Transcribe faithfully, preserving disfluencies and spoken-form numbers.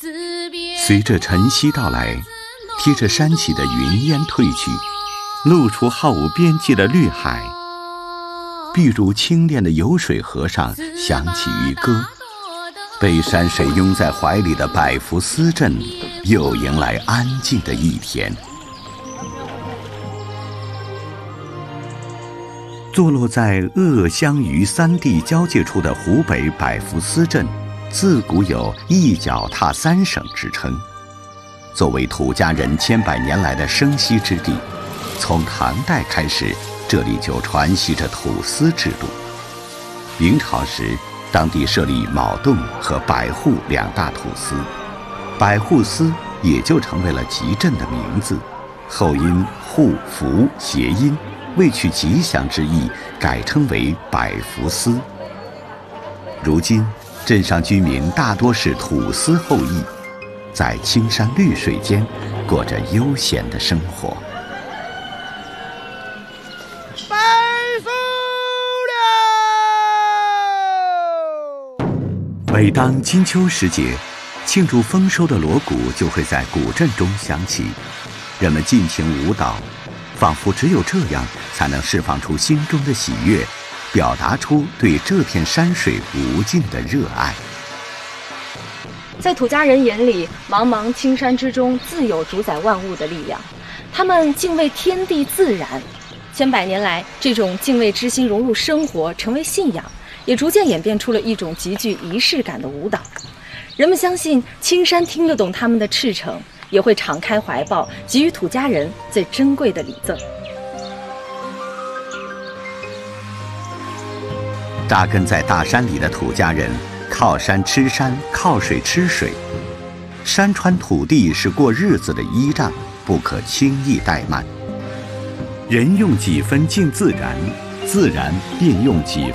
随着晨曦到来，贴着山起的云烟退去，露出毫无边际的绿海。碧如清冽的油水河上响起渔歌，被山水拥在怀里的百福司镇又迎来安静的一天。坐落在鄂湘渝三地交界处的湖北百福司镇，自古有一脚踏三省之称。作为土家人千百年来的生息之地，从唐代开始，这里就传习着土司制度。明朝时，当地设立卯洞和百户两大土司，百户司也就成为了集镇的名字，后因户福谐音，为取吉祥之意，改称为百福司。如今，镇上居民大多是土司后裔，在青山绿水间过着悠闲的生活。 百福了！ 每当金秋时节，庆祝丰收的锣鼓就会在古镇中响起，人们尽情舞蹈，仿佛只有这样才能释放出心中的喜悦，表达出对这片山水无尽的热爱。 在土家人眼里，茫茫青山之中自有主宰万物的力量，他们敬畏天地自然。千百年来，这种敬畏之心融入生活，成为信仰，也逐渐演变出了一种极具仪式感的舞蹈。人们相信青山听得懂他们的赤诚，也会敞开怀抱，给予土家人最珍贵的礼赠。 扎根在大山里的土家人，靠山吃山，靠水吃水。山川土地是过日子的依仗，不可轻易怠慢。人用几分敬自然，自然便用几